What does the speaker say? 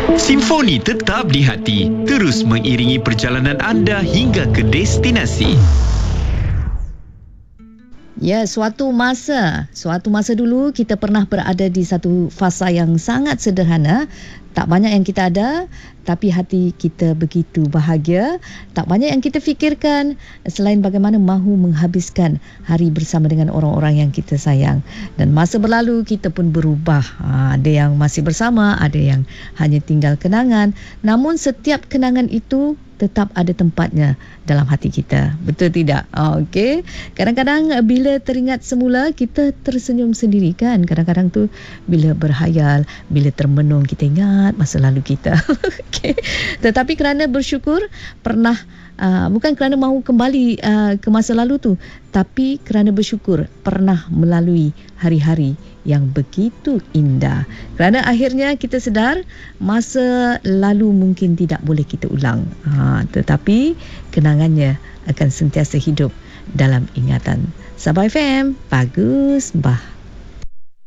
Simfoni tetap di hati, terus mengiringi perjalanan anda hingga ke destinasi. Ya, suatu masa dulu kita pernah berada di satu fasa yang sangat sederhana. Tak banyak yang kita ada, tapi hati kita begitu bahagia. Tak banyak yang kita fikirkan selain bagaimana mahu menghabiskan hari bersama dengan orang-orang yang kita sayang. Dan masa berlalu, kita pun berubah. Ada yang masih bersama, ada yang hanya tinggal kenangan. Namun setiap kenangan itu tetap ada tempatnya dalam hati kita. Betul tidak? Okey. Kadang-kadang bila teringat semula, kita tersenyum sendiri kan. Kadang-kadang tu bila berhayal, bila termenung, kita ingat masa lalu kita. Okey. Tetapi kerana bersyukur pernah bukan kerana mahu kembali ke masa lalu tu, tapi kerana bersyukur pernah melalui hari-hari yang begitu indah. Kerana akhirnya kita sedar masa lalu mungkin tidak boleh kita ulang. Tetapi kenangannya akan sentiasa hidup dalam ingatan. Sabah FM, bagus bah.